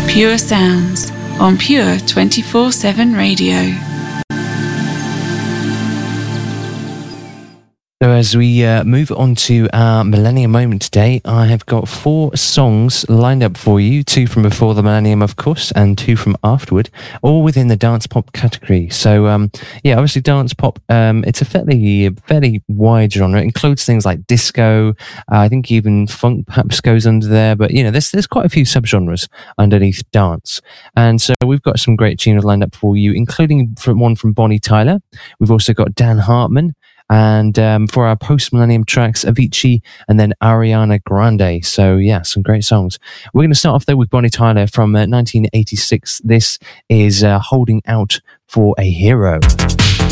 Pure Sounds on Pure 24/7 Radio. So as we move on to our Millennium Moment today, I have got 4 songs lined up for you, 2 from before the Millennium, of course, and 2 from afterward, all within the dance pop category. So, obviously dance pop, it's a fairly wide genre. It includes things like disco, I think even funk perhaps goes under there, but, there's quite a few subgenres underneath dance. And so we've got some great tunes lined up for you, including one from Bonnie Tyler. We've also got Dan Hartman. And for our post-millennium tracks, Avicii and then Ariana Grande. So, yeah, some great songs. We're going to start off, though, with Bonnie Tyler from 1986. This is Holding Out for a Hero.